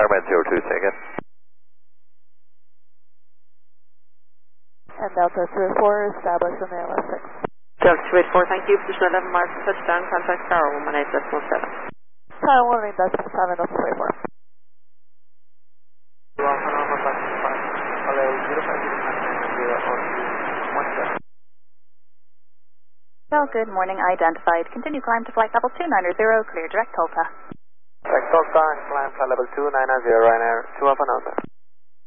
Starman 02, say again. And Delta 284, establish on the LS6. Delta 284, thank you. Position 11 Mark, touchdown, contact tower 118.7. Tower 118.7, Delta 284. Well, good morning, identified. Continue climb to flight level 290, clear direct Delta. Direct Delta, climb flight level 290, Ryanair, 2 Alpha Delta.